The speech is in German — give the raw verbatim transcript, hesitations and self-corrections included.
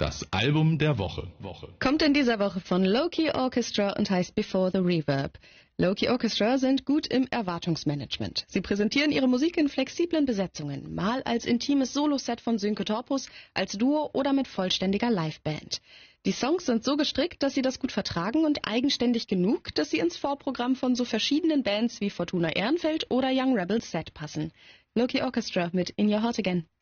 Das Album der Woche. Woche. Kommt in dieser Woche von Low-Key Orchestra und heißt Before the Reverb. Low-Key Orchestra sind gut im Erwartungsmanagement. Sie präsentieren ihre Musik in flexiblen Besetzungen, mal als intimes Soloset von Sönke Torpus, als Duo oder mit vollständiger Liveband. Die Songs sind so gestrickt, dass sie das gut vertragen und eigenständig genug, dass sie ins Vorprogramm von so verschiedenen Bands wie Fortuna Ehrenfeld oder Young Rebel Set passen. Low-Key Orchestra mit In Your Heart Again.